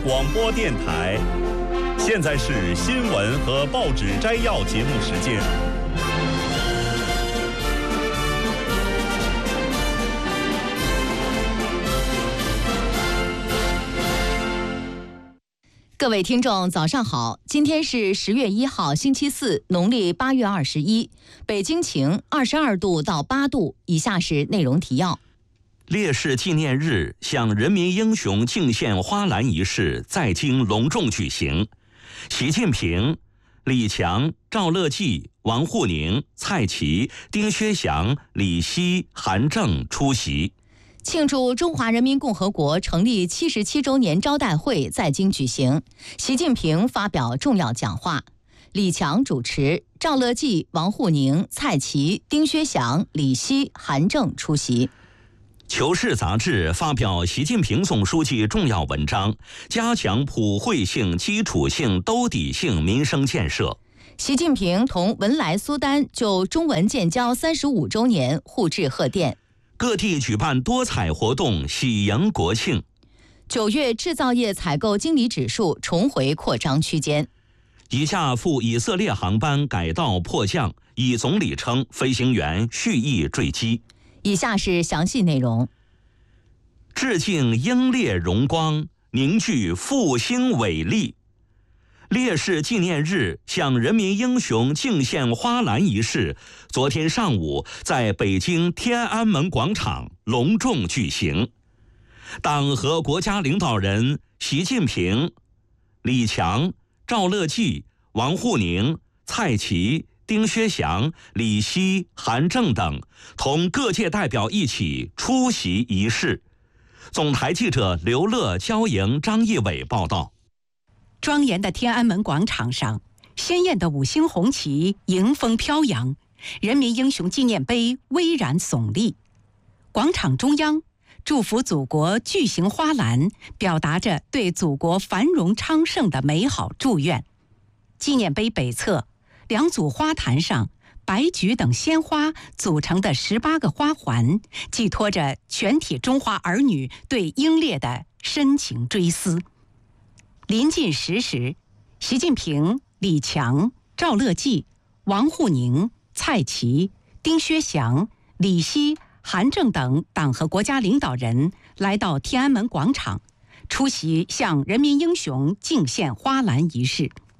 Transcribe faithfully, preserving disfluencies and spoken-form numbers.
广播电台，现在是新闻和报纸摘要节目时间。 各位听众，早上好！今天是十月一号，星期四，农历八月二十一。北京晴，二十二度到八度。以下是内容提要。 烈士纪念日向人民英雄敬献花篮仪式在京隆重举行，习近平、李强、赵乐际、王沪宁、蔡奇、丁薛祥、李希、韩正出席。 庆祝中华人民共和国成立七十七周年招待会在京举行，习近平发表重要讲话，李强主持，赵乐际、王沪宁、蔡奇、丁薛祥、李希、韩正出席。 《求是》杂志发表习近平总书记重要文章，加强普惠性、基础性、兜底性民生建设。 习近平同文莱苏丹就中文建交三十五周年互致贺电。 各地举办多彩活动，喜迎国庆。 九月制造业采购经理指数重回扩张区间。 一架赴以色列航班改道迫降，以总理称飞行员蓄意坠机。 以下是详细内容。 致敬英烈荣光，凝聚复兴伟力。烈士纪念日向人民英雄敬献花篮仪式，昨天上午在北京天安门广场隆重举行。党和国家领导人习近平、李强、赵乐际、王沪宁、蔡奇、丁薛祥、李希、韩正等同各界代表一起出席仪式。总台记者刘乐、焦莹、张义伟报道。 庄严的天安门广场上，鲜艳的五星红旗迎风飘扬，人民英雄纪念碑巍然耸立。广场中央，祝福祖国巨型花篮表达着对祖国繁荣昌盛的美好祝愿。纪念碑北侧，两组花坛上，白菊等鲜花组成的十八个花环，寄托着全体中华儿女对英烈的深情追思。临近十时，习近平、李强、赵乐际、王沪宁、蔡奇、丁薛祥、李希、韩正等党和国家领导人来到天安门广场，出席向人民英雄敬献花篮仪式。